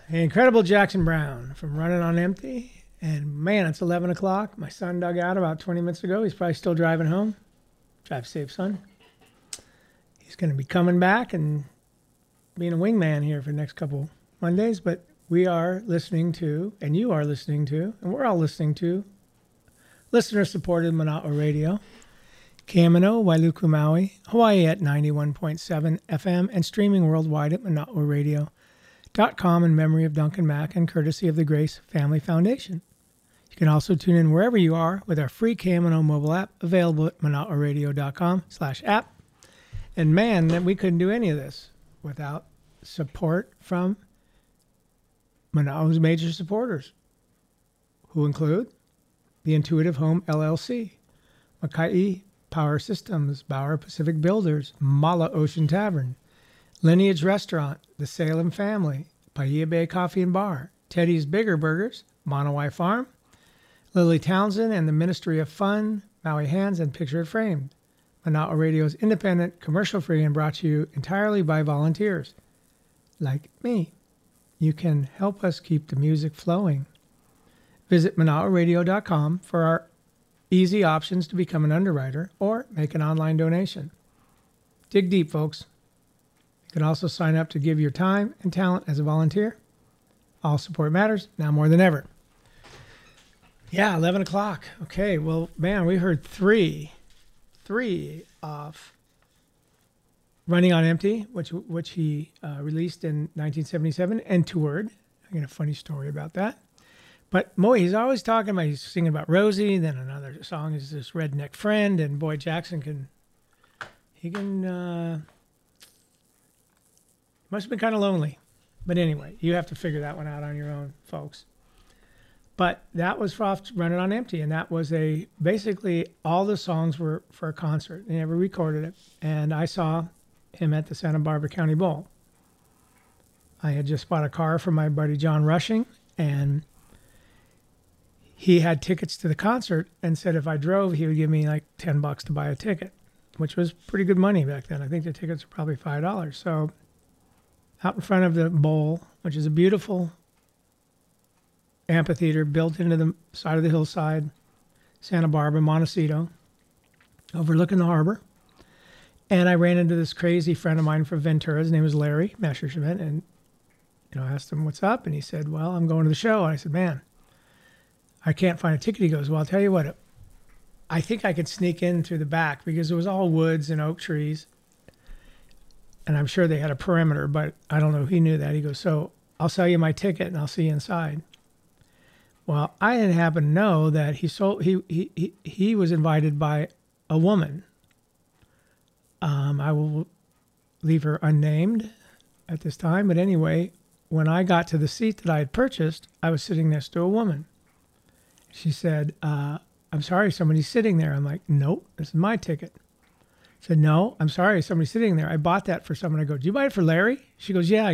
The incredible Jackson Browne from Running on Empty. And man, it's 11 o'clock. My son dug out about 20 minutes ago. He's probably still driving home. Drive safe, son. He's going to be coming back and being a wingman here for the next couple Mondays. But we are listening to, and you are listening to, and we're all listening to, listener-supported Manawa Radio. Kamino, Wailuku, Maui, Hawaii at 91.7 FM, and streaming worldwide at manawaradio.com in memory of Duncan Mack and courtesy of the Grace Family Foundation. You can also tune in wherever you are with our free Kamino mobile app available at manawaradio.com/app. And man, that we couldn't do any of this without support from Manawa's major supporters, who include the Intuitive Home LLC, Makai Power Systems, Bauer Pacific Builders, Mala Ocean Tavern, Lineage Restaurant, The Salem Family, Paia Bay Coffee and Bar, Teddy's Bigger Burgers, Monowai Farm, Lily Townsend and the Ministry of Fun, Maui Hands, and Picture It Framed. Manawa Radio is independent, commercial-free, and brought to you entirely by volunteers like me. You can help us keep the music flowing. Visit manawaradio.com for our easy options to become an underwriter or make an online donation. Dig deep, folks. You can also sign up to give your time and talent as a volunteer. All support matters, now more than ever. Yeah, 11 o'clock. Okay, well, man, we heard three of Running on Empty, which he released in 1977 and toured. I got a funny story about that. But Moe, he's always talking about, he's singing about Rosie, then another song is this Redneck Friend, and boy, Jackson must have been kind of lonely. But anyway, you have to figure that one out on your own, folks. But that was off Running on Empty, and that was basically all the songs were for a concert. They never recorded it. And I saw him at the Santa Barbara County Bowl. I had just bought a car for my buddy John Rushing, and he had tickets to the concert and said if I drove, he would give me like $10 to buy a ticket, which was pretty good money back then. I think the tickets were probably $5. So out in front of the bowl, which is a beautiful amphitheater built into the side of the hillside, Santa Barbara, Montecito, overlooking the harbor. And I ran into this crazy friend of mine from Ventura. His name was Larry Messerschmidt. And, I asked him, what's up? And he said, well, I'm going to the show. And I said, man, I can't find a ticket. He goes, well, I'll tell you what, I think I could sneak in through the back because it was all woods and oak trees. And I'm sure they had a perimeter, but I don't know if he knew that. He goes, so I'll sell you my ticket and I'll see you inside. Well, I didn't happen to know that he was invited by a woman. I will leave her unnamed at this time. But anyway, when I got to the seat that I had purchased, I was sitting next to a woman. She said, I'm sorry, somebody's sitting there. I'm like, nope, this is my ticket. I said, no, I'm sorry, somebody's sitting there. I bought that for someone. I go, do you buy it for Larry? She goes, yeah.